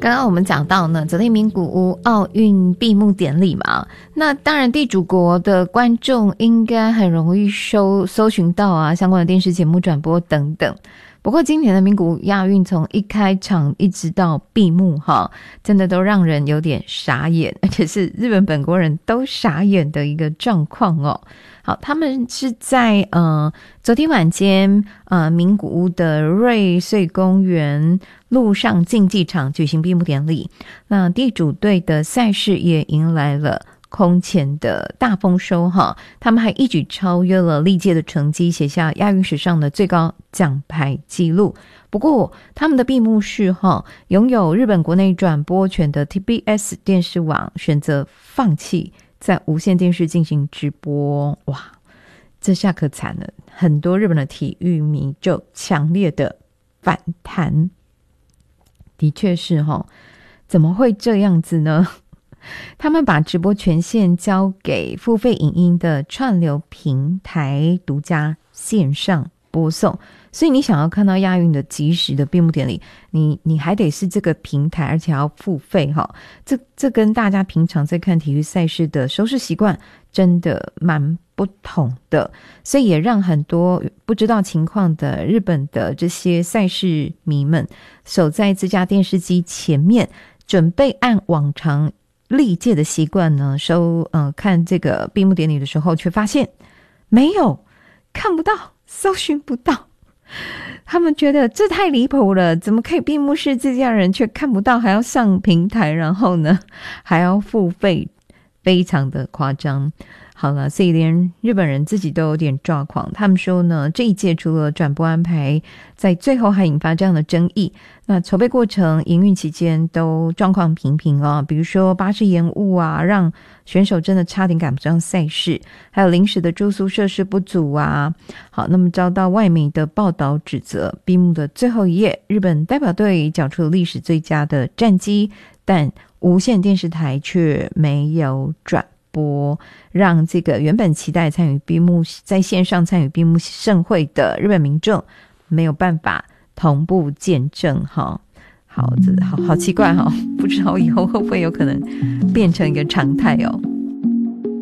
刚刚我们讲到呢，昨天名古屋奥运闭幕典礼嘛，那当然地主国的观众应该很容易搜寻到啊相关的电视节目转播等等。不过今年的名古屋亚运从一开场一直到闭幕真的都让人有点傻眼，而且是日本本国人都傻眼的一个状况好，他们是在昨天晚间名古屋的瑞穗公园陆上竞技场举行闭幕典礼。那地主队的赛事也迎来了空前的大丰收他们还一举超越了历届的成绩，写下亚运史上的最高奖牌纪录。不过他们的闭幕式拥有日本国内转播权的 TBS 电视网选择放弃在无线电视进行直播。哇，这下可惨了，很多日本的体育迷就强烈的反弹。的确是怎么会这样子呢？他们把直播权限交给付费影音的串流平台独家线上播送，所以你想要看到亚运的即时的闭幕典礼，你还得是这个平台，而且要付费这跟大家平常在看体育赛事的收视习惯真的蛮不同的，所以也让很多不知道情况的日本的这些赛事迷们守在这家电视机前面，准备按往常历届的习惯呢看这个闭幕典礼的时候，却发现没有，看不到，搜寻不到。他们觉得这太离谱了，怎么可以闭幕式这家人却看不到，还要上平台，然后呢还要付费，非常的夸张。好了，所以连日本人自己都有点抓狂。他们说呢，这一届除了转播安排在最后还引发这样的争议，那筹备过程营运期间都状况平平比如说巴士延误让选手真的差点赶不上赛事，还有临时的住宿设施不足好，那么遭到外媒的报道指责。闭幕的最后一页，日本代表队缴出了历史最佳的战绩，但无线电视台却没有转播，让这个原本期待参与闭幕在线上参与闭幕盛会的日本民众没有办法同步见证好奇怪不知道以后会不会有可能变成一个常态